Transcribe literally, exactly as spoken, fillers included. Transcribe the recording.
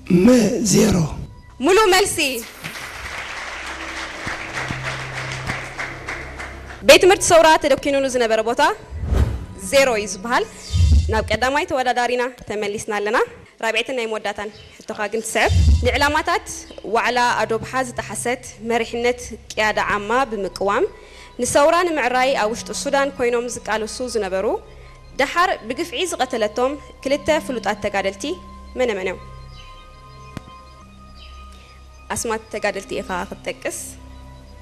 م زيرو ملو ملسي بيت مرت صورات تدكينو نزنا بربوتا زيرو يزبهال ناب قداماي تودادارينا تملسنا لنا رابعتنا يموداتان حتى خاقن تسعب لعلاماتات وعلى أدوب حاز تحست مرحنة قيادة عامة بمقوام نصوران معراي أوشت السودان كوينوم زكالو سوز نبرو دحر بقف عيز قتلتهم كلتا فلوتات تقادلتي من منو أسمات تقادلتي إخاء تكس